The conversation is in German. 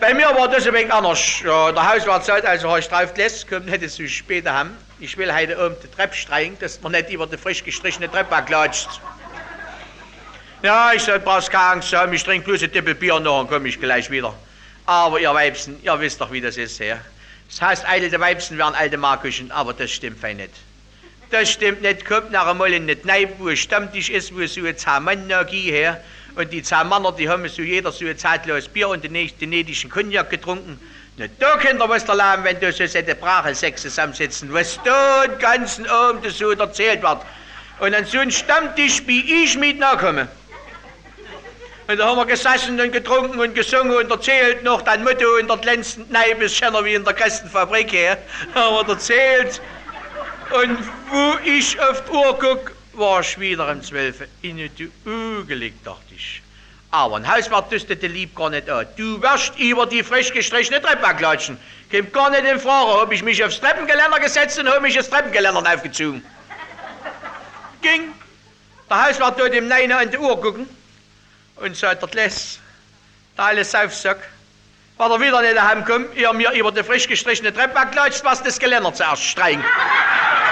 Bei mir war das ein wenig anders. Ja, der Hauswart sagt, also habe ich drauf gelesen, kommt nicht so spät haben. Ich will heute oben die Treppe streichen, dass man nicht über die frisch gestrichene Treppe klatscht. Ja, ich sag, brauchst keine Angst haben, ich trinke bloß ein Tippel Bier und dann komme ich gleich wieder. Aber ihr Weibsen, ihr wisst doch, wie das ist, ja. Das heißt, alte Weibsen werden alte Markuschen, aber das stimmt fein nicht. Das stimmt nicht, kommt nach einmal in den Neib, wo ein Stammtisch ist, wo so ein 10 Mann her. Und die 10 Männer, die haben so jeder so ein zeitlos Bier und den nächsten Cognac getrunken. Na, da könnt ihr was erleben, wenn du so eine Brache-Sex zusammensitzen, was da den ganzen Abend so erzählt wird. Und an so einen Stammtisch wie ich mit nachkomme. Und da haben wir gesessen und getrunken und gesungen und erzählt noch dein Motto in der glänzenden Kneipe, ist schöner wie in der Kastenfabrik her. Haben wir erzählt. Und wo ich auf die Uhr guck, war ich wieder um 12 Uhr in die Uhr gelegt, dachte ich. Aber ein Hauswart düstete lieb gar nicht an. Du wirst über die frisch gestrichene Treppe klatschen. Kommt gar nicht in Frage. Hab ich mich aufs Treppengeländer gesetzt und hab mich das Treppengeländer aufgezogen. Ging. Der Hauswart tut dem Neinen an die Uhr gucken und sagt, der Läss, der alles Saufsack, war er wieder nicht daheim gekommen, ihr mir über die frisch gestrichene Treppe klatscht, was das Geländer zuerst streichen.